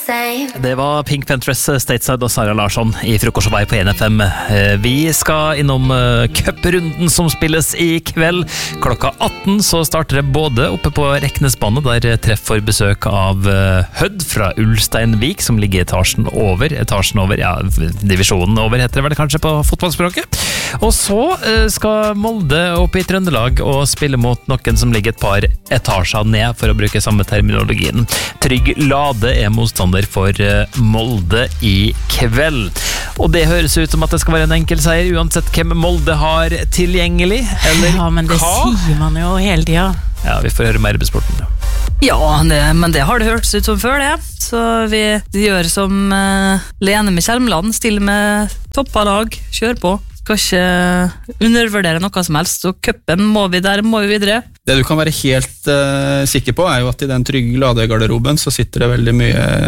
Det var Pink Panthers, Stateside og Sara Larsson i Frokost og Vei på NFM. Vi skal innom cuprunden som spilles i kveld. Klokka 18 så starter det både oppe på Reknesbane, der treff får besøk av Hødd fra Ulsteinvik, som ligger etasjen over, ja, divisjonen over heter det vel kanskje på fotballspråket. Og så skal Molde opp i Trøndelag og spille mot noen som ligger et par etasjer ned, for å bruke samme terminologien. Trygg Lade er motstander for Molde i kveld. Og det høres ut som at det skal være en enkel seier, uansett hvem Molde har tilgjengelig, eller ja, men det sier man jo hele tiden. Ja, vi får høre mer på sporten. Ja, men det har det hørtes ut som før det. Så vi gjør som Lene med Kjelmland, stille med toppa lag, kjør på. Skal ikke undervurdere noe som helst, så cupen må vi videre. Det du kan være helt sikker på er jo at i den Trygg Lade-garderoben så sitter det veldig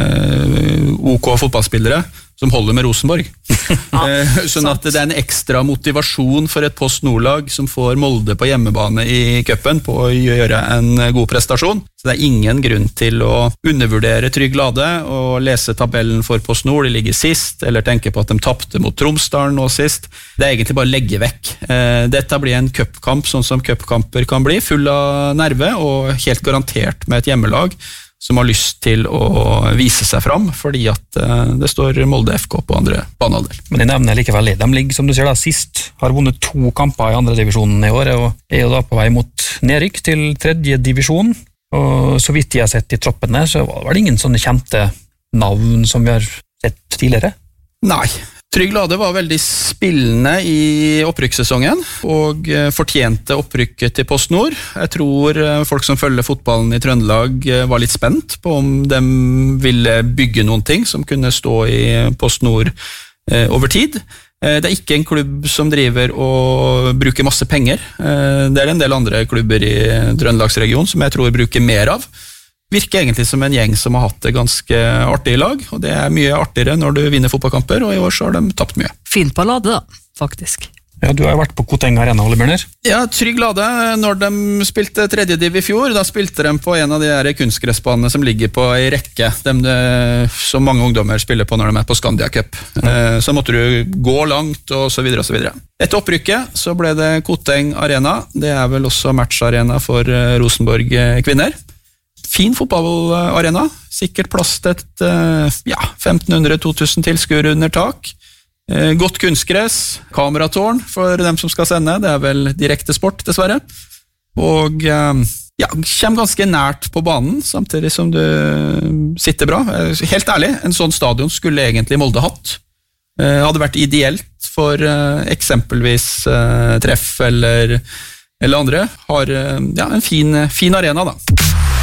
mye OK fotballspillere som holder med Rosenborg. Sånn at det er en ekstra motivasjon for et Post Nord-lag som får Molde på hjemmebane i cupen på å gjøre en god prestasjon. Så det er ingen grunn til å undervurdere Trygg Lade og lese tabellen for Post Nord, de ligger sist, eller tenke på at de tappte mot Tromsdalen nå sist. Det er egentlig bare å legge vekk. Dette blir en cupkamp sånn som cupkamper kan bli, full av nerve og helt garantert med et hjemmelag som har lyst til å vise seg fram, fordi at det står Molde FK på andre banehalvdel. Men de nevner likevel det. De ligger, som du ser da, sist, har vunnet 2 kamper i andre divisjonen i år, og er jo da på vei mot nedrykk til 3. divisjon. Og så vidt jeg har sett i troppene, så var det ingen sånne kjente navn som vi har sett tidligere. Nei. Trygg Lade var veldig spillende i opprykkssesongen, og fortjente opprykket til Post Nord. Jeg tror folk som følger fotballen i Trøndelag var litt spent på om de ville bygge noen ting som kunne stå i Post Nord over tid. Det er ikke en klubb som driver og bruker masse penger. Det er en del andre klubber i Trøndelagsregionen som jeg tror bruker mer av. Virker egentlig som en gjeng som har hatt det ganske artig i lag, og det er mye artigere når du vinner fotballkamper, og i år så har de tapt mye. Fint på Lade da, faktisk. Ja, du har jo vært på Koteng Arena, Ole Bjørner. Ja, Trygg Lade, når de spilte 3. div i fjor, da spilte de på en av de her kunstgressbanene som ligger på i rekke, som mange ungdommer spiller på når de er på Skandia Cup. Så måtte du gå langt, og så videre og så videre. Etter opprykket så ble det Koteng Arena, det er vel også matcharena for Rosenborg kvinner. Fin fotballarena, sikkert plass til et 1500-2000 tilskuere under tak. Godt kunstgress, kameratårn for dem som skal sende, det er vel direkte sport dessverre. Og kommer ganske nært på banen, samtidig som du sitter bra. Helt ærlig, en sånn stadion skulle egentlig Molde hatt. Hadde vært ideelt for eksempelvis treff eller andre. Har en fin arena da.